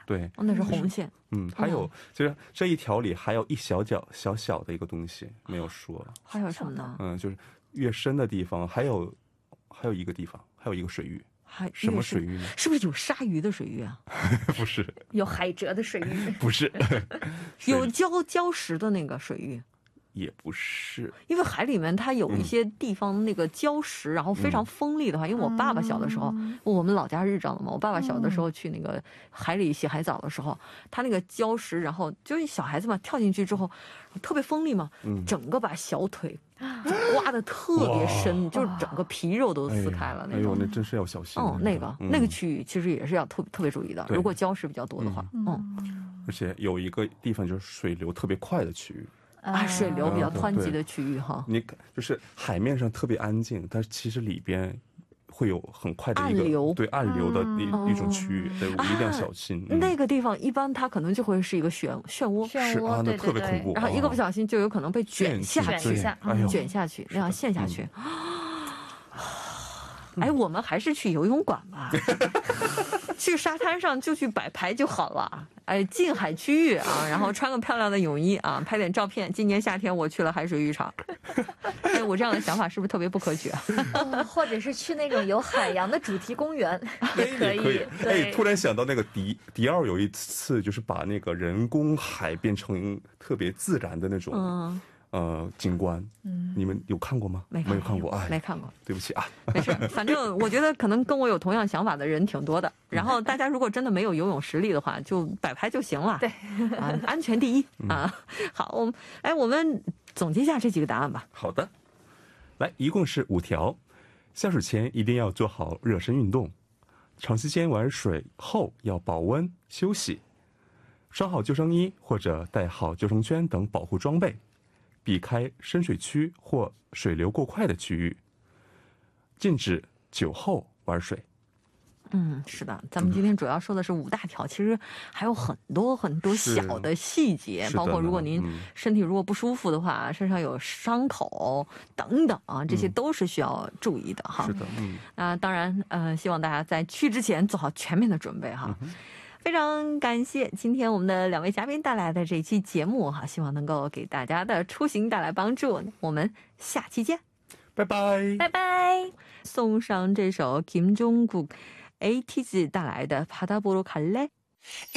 对， 那是红线。 还有就是这一条里还有一小小的一个东西没有说。 还有什么呢？ 就是越深的地方还有一个地方，还有一个水域。什么水域呢？ 是不是有鲨鱼的水域啊？ 不是。 有海蜇的水域？ 不是。 有礁石的那个水域？ 也不是。 因为海里面它有一些地方那个礁石，然后非常锋利的话，因为我爸爸小的时候，我们老家是日照的嘛，我爸爸小的时候去那个海里洗海澡的时候，他那个礁石，然后就是小孩子嘛，跳进去之后特别锋利嘛，整个把小腿刮得特别深，就是整个皮肉都撕开了那种。 哎呦，那真是要小心。 那个区域其实也是要特别注意的，如果礁石比较多的话。 而且有一个地方就是水流特别快的区域。 水流比较湍急的区域哈。 你就是海面上特别安静，但是其实里边会有很快的一个暗流的一种区域，对，一定要小心。 那个地方一般它可能就会是一个漩涡， 是啊，那特别恐怖。 然后一个不小心就有可能被卷下去，那样陷下去。我们还是去游泳馆吧。去沙滩上就去摆拍就好了，近海区域啊，然后穿个漂亮的泳衣啊，拍点照片。今年夏天我去了海水浴场。我这样的想法是不是特别不可取啊？ 或者是去那种有海洋的主题公园也可以。对， 突然想到那个迪奥有一次就是把那个人工海变成特别自然的那种景观。你们有看过吗？没有看过。 没看过， 对不起啊。 没事，反正我觉得可能跟我有同样想法的人挺多的。然后大家如果真的没有游泳实力的话，就摆拍就行了。 对， 安全第一啊。好，我们总结一下这几个答案吧。 好的，来，一共是5条。下水前一定要做好热身运动，长时间玩水后要保温休息，穿好救生衣或者带好救生圈等保护装备，避开深水区或水流过快的区域，禁止酒后玩水。 是的，咱们今天主要说的是5大条，其实还有很多很多小的细节，包括如果您身体如果不舒服的话，身上有伤口等等啊，这些都是需要注意的哈。 是的， 那当然，希望大家在去之前做好全面的准备哈。非常感谢今天我们的2位嘉宾带来的这一期节目哈，希望能够给大家的出行帶來帮助。我们下期见， 拜拜， 拜拜。 送上这首김종국 ATEEZ带来的바다 보러 갈래。